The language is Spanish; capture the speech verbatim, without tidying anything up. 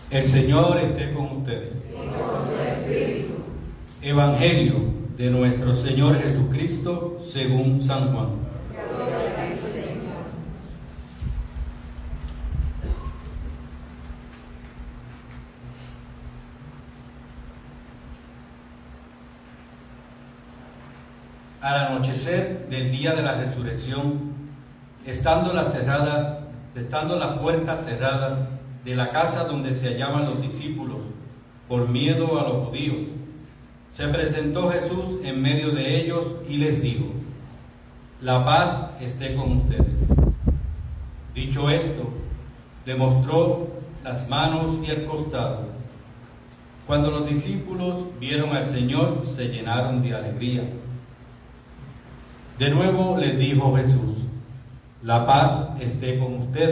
El Señor esté con ustedes. Y con su espíritu. Evangelio de nuestro Señor Jesucristo según San Juan. Gloria a ti, Señor. Al anochecer del día de la resurrección, estando las cerradas, estando las puertas cerradas de la casa donde se hallaban los discípulos, por miedo a los judíos, se presentó Jesús en medio de ellos y les dijo: la paz esté con ustedes. Dicho esto, le mostró las manos y el costado. Cuando los discípulos vieron al Señor, se llenaron de alegría. De nuevo les dijo Jesús: la paz esté con ustedes.